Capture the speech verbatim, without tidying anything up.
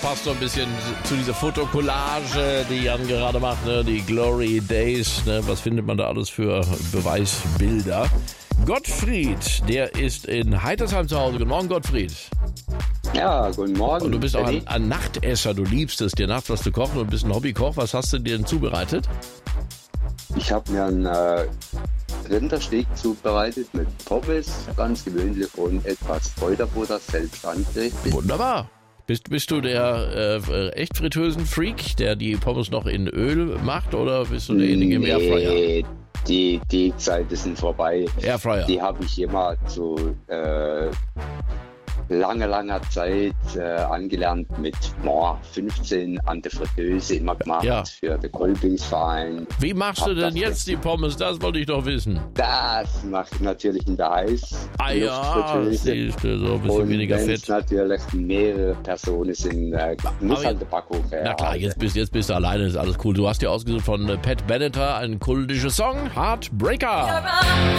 passt so ein bisschen zu dieser Fotokollage, die Jan gerade macht, ne? Die Glory Days. Ne? Was findet man da alles für Beweisbilder? Gottfried, der ist in Heitersheim zu Hause. Guten Morgen, Gottfried. Ja, guten Morgen. Und du bist auch ein, ein Nachtesser. Du liebst es, dir nachts was zu kochen und bist ein Hobbykoch. Was hast du dir denn zubereitet? Ich habe mir einen äh, Rindersteak zubereitet mit Pommes, ganz gewöhnlich und etwas Kräuterbutter, selbst angerichtet. Wunderbar. Bist, bist du der äh, echt Fritteusen-Freak, der die Pommes noch in Öl macht, oder bist du derjenige im Airfryer? Nee, die, die Zeiten sind vorbei. Airfryer. Die habe ich immer zu äh, langer, langer Zeit äh, angelernt mit oh, fünfzehn an der Fritteuse immer gemacht Ja. für den Kolpingsverein. Wie machst du denn jetzt die Pommes? Das wollte ich doch wissen. Das mache ich natürlich in der Heiß. Ah ja, siehst du, so ein bisschen Und weniger wenn Fett. es natürlich mehrere Personen sind, äh, muss Aber halt der Backofen her. Na klar, jetzt bist, jetzt bist du alleine, ist alles cool. Du hast dir ausgesucht von äh, Pat Benatar einen kultischen Song, Heartbreaker.